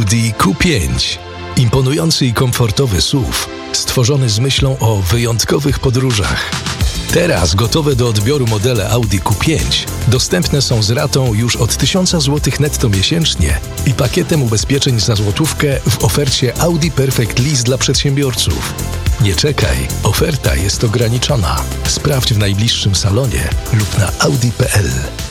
Audi Q5. Imponujący i komfortowy SUV, stworzony z myślą o wyjątkowych podróżach. Teraz gotowe do odbioru modele Audi Q5 dostępne są z ratą już od 1000 zł netto miesięcznie i pakietem ubezpieczeń za złotówkę w ofercie Audi Perfect Lease dla przedsiębiorców. Nie czekaj, oferta jest ograniczona. Sprawdź w najbliższym salonie lub na audi.pl.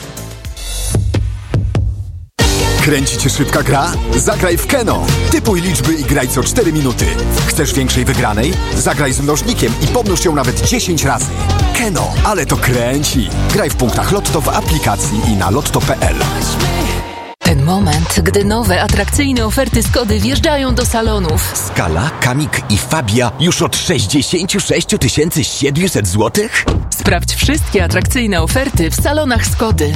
Kręci cię szybka gra? Zagraj w Keno. Typuj liczby i graj co 4 minuty. Chcesz większej wygranej? Zagraj z mnożnikiem i pomnóż ją nawet 10 razy. Keno, ale to kręci. Graj w punktach Lotto w aplikacji i na lotto.pl. Ten moment, gdy nowe, atrakcyjne oferty Skody wjeżdżają do salonów. Skala, Kamik i Fabia już od 66 700 zł? Sprawdź wszystkie atrakcyjne oferty w salonach Skody.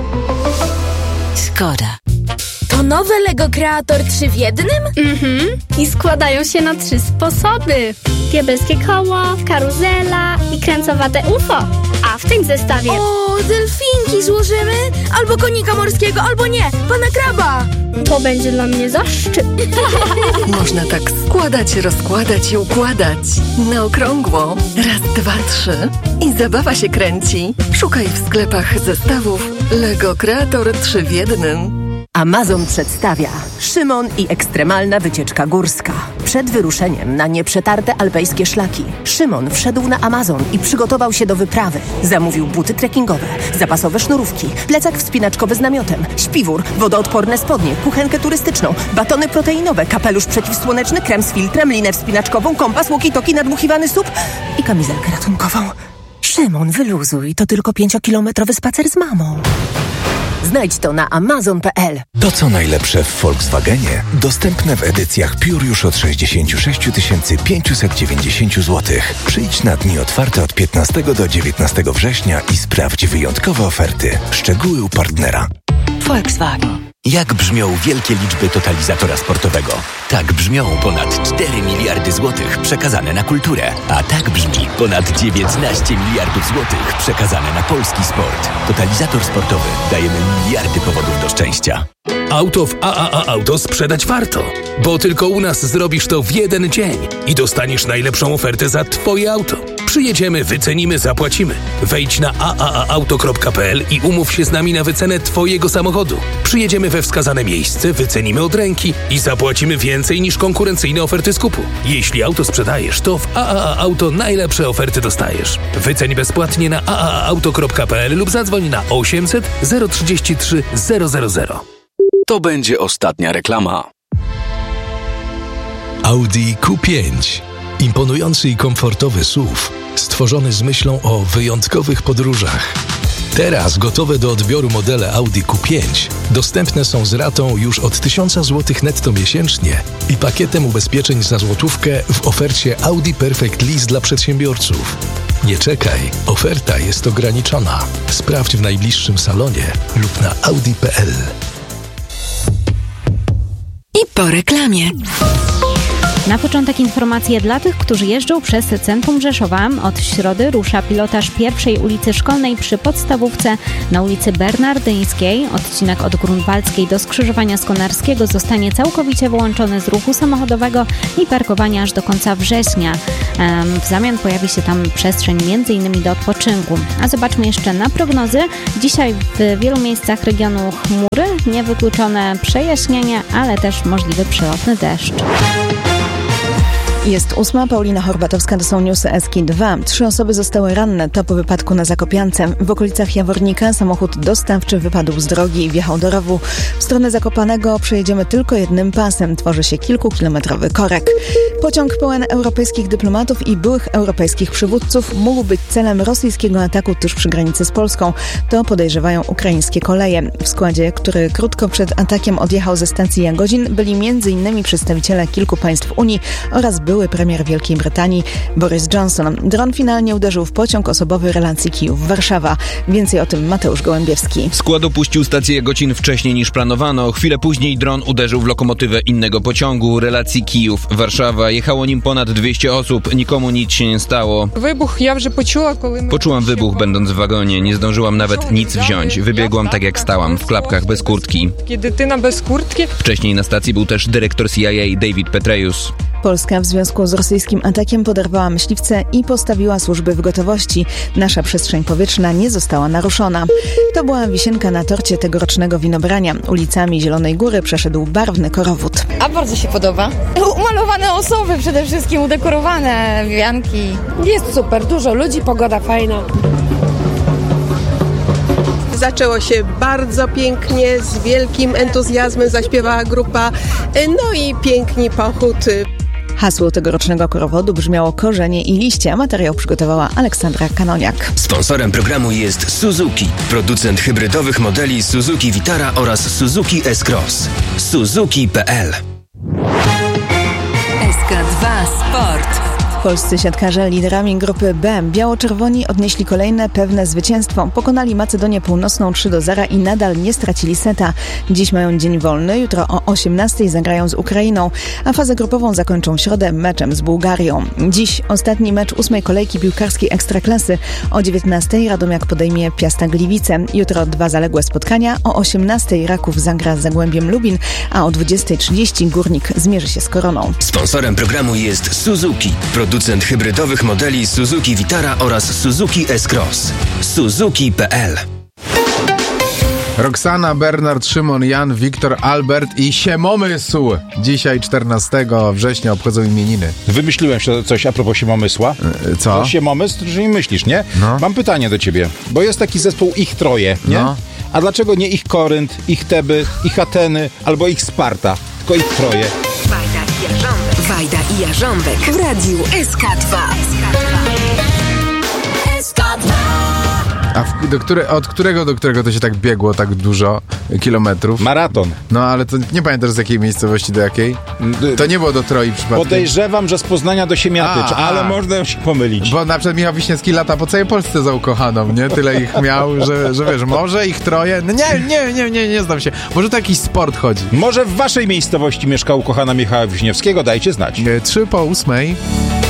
Skoda. To nowe Lego Kreator 3 w jednym? I składają się na 3 sposoby. Diabelskie koło, karuzela i kręcowate UFO. A w tym zestawie... O, delfinki złożymy? Albo konika morskiego, albo nie, pana kraba. To będzie dla mnie zaszczyt. Można tak składać, rozkładać i układać. Na okrągło. Raz, dwa, trzy. I zabawa się kręci. Szukaj w sklepach zestawów Lego Kreator 3 w jednym. Amazon przedstawia Szymon i ekstremalna wycieczka górska. Przed wyruszeniem na nieprzetarte alpejskie szlaki Szymon wszedł na Amazon i przygotował się do wyprawy. Zamówił buty trekkingowe, zapasowe sznurówki, plecak wspinaczkowy z namiotem, śpiwór, wodoodporne spodnie, kuchenkę turystyczną, batony proteinowe, kapelusz przeciwsłoneczny, krem z filtrem, linę wspinaczkową, kompas, walkie-talkie, nadmuchiwany SUP i kamizelkę ratunkową. Szymon, wyluzuj, to tylko 5-kilometrowy spacer z mamą. Znajdź to na amazon.pl. To co najlepsze w Volkswagenie dostępne w edycjach Pure już od 66 590 zł. Przyjdź na dni otwarte od 15 do 19 września i sprawdź wyjątkowe oferty. Szczegóły u partnera. Volkswagen. Jak brzmią wielkie liczby totalizatora sportowego? Tak brzmią ponad 4 miliardy złotych przekazane na kulturę. A tak brzmi ponad 19 miliardów złotych przekazane na polski sport. Totalizator sportowy. Dajemy miliardy powodów do szczęścia. Auto w AAA Auto sprzedać warto, bo tylko u nas zrobisz to w jeden dzień i dostaniesz najlepszą ofertę za Twoje auto. Przyjedziemy, wycenimy, zapłacimy. Wejdź na aaauto.pl i umów się z nami na wycenę Twojego samochodu. Przyjedziemy we wskazane miejsce, wycenimy od ręki i zapłacimy więcej niż konkurencyjne oferty skupu. Jeśli auto sprzedajesz, to w AAA Auto najlepsze oferty dostajesz. Wyceń bezpłatnie na aaauto.pl lub zadzwoń na 800 033 000. To będzie ostatnia reklama. Audi Q5. Imponujący i komfortowy SUV, stworzony z myślą o wyjątkowych podróżach. Teraz gotowe do odbioru modele Audi Q5 dostępne są z ratą już od 1000 zł netto miesięcznie i pakietem ubezpieczeń za złotówkę w ofercie Audi Perfect Lease dla przedsiębiorców. Nie czekaj, oferta jest ograniczona. Sprawdź w najbliższym salonie lub na audi.pl. I po reklamie. Na początek informacje dla tych, którzy jeżdżą przez centrum Rzeszowa. Od środy rusza pilotaż pierwszej ulicy Szkolnej przy podstawówce na ulicy Bernardyńskiej. Odcinek od Grunwaldzkiej do skrzyżowania z Konarskiego zostanie całkowicie wyłączony z ruchu samochodowego i parkowania aż do końca września. W zamian pojawi się tam przestrzeń m.in. do odpoczynku. A zobaczmy jeszcze na prognozy. Dzisiaj w wielu miejscach regionu chmury, niewykluczone przejaśnienia, ale też możliwy przelotny deszcz. Jest 8. Paulina Horbatowska, to są newsy SK2. 3 osoby zostały ranne, to po wypadku na Zakopiance. W okolicach Jawornika samochód dostawczy wypadł z drogi i wjechał do rowu. W stronę Zakopanego przejedziemy tylko jednym pasem. Tworzy się kilkukilometrowy korek. Pociąg pełen europejskich dyplomatów i byłych europejskich przywódców mógł być celem rosyjskiego ataku tuż przy granicy z Polską. To podejrzewają ukraińskie koleje. W składzie, który krótko przed atakiem odjechał ze stacji Jagodzin, byli m.in. przedstawiciele kilku państw Unii oraz były były premier Wielkiej Brytanii Boris Johnson. Dron finalnie uderzył w pociąg osobowy relacji Kijów-Warszawa. Więcej o tym Mateusz Gołębiewski. Skład opuścił stację godzin wcześniej niż planowano. Chwilę później dron uderzył w lokomotywę innego pociągu relacji Kijów-Warszawa. Jechało nim ponad 200 osób. Nikomu nic się nie stało. Poczułam wybuch, będąc w wagonie. Nie zdążyłam nawet nic wziąć. Wybiegłam tak jak stałam, w klapkach bez kurtki. Wcześniej na stacji był też dyrektor CIA David Petraeus. Polska w związku z rosyjskim atakiem poderwała myśliwce i postawiła służby w gotowości. Nasza przestrzeń powietrzna nie została naruszona. To była wisienka na torcie tegorocznego winobrania. Ulicami Zielonej Góry przeszedł barwny korowód. A bardzo się podoba. Umalowane osoby przede wszystkim, udekorowane wianki. Jest super, dużo ludzi, pogoda fajna. Zaczęło się bardzo pięknie, z wielkim entuzjazmem zaśpiewała grupa, no i piękny pochód. Hasło tegorocznego korowodu brzmiało korzenie i liście. Materiał przygotowała Aleksandra Kanoniak. Sponsorem programu jest Suzuki, producent hybrydowych modeli Suzuki Vitara oraz Suzuki S-Cross. Suzuki.pl. SK2 Sport. Polscy siatkarze liderami grupy B biało-czerwoni odnieśli kolejne pewne zwycięstwo. Pokonali Macedonię Północną 3-0 i nadal nie stracili seta. Dziś mają dzień wolny, jutro o 18:00 zagrają z Ukrainą, a fazę grupową zakończą środę meczem z Bułgarią. Dziś ostatni mecz 8. kolejki piłkarskiej Ekstraklasy. O 19:00 Radomiak podejmie Piasta Gliwice. Jutro 2 zaległe spotkania. O 18:00 Raków zagra z Zagłębiem Lubin, a o 20:30 Górnik zmierzy się z Koroną. Sponsorem programu jest Suzuki, producent hybrydowych modeli Suzuki Vitara oraz Suzuki S-Cross. Suzuki.pl. Roxana, Bernard, Szymon, Jan, Wiktor, Albert i Siemomysł. Dzisiaj 14 września obchodzą imieniny. Wymyśliłem coś a propos Siemomysła. Co? To Siemomysł, że nie myślisz, nie? No. Mam pytanie do ciebie, bo jest taki zespół Ich Troje, nie? No. A dlaczego nie Ich Korynt, Ich Teby, Ich Ateny albo Ich Sparta, tylko Ich Troje? Wajda i Jarząbek w radiu SK2. SK2. A od którego do którego to się tak biegło tak dużo kilometrów? Maraton. No ale to nie pamiętasz z jakiej miejscowości do jakiej? To nie było do Troi przypadkiem. Podejrzewam, że z Poznania do Siemiatycz, ale można się pomylić. Bo na przykład Michał Wiśniewski lata po całej Polsce za ukochaną, nie? Tyle ich miał, że wiesz, może ich troje. No nie znam się. Może to jakiś sport chodzi. Może w waszej miejscowości mieszka ukochana Michała Wiśniewskiego? Dajcie znać. 3 po 8.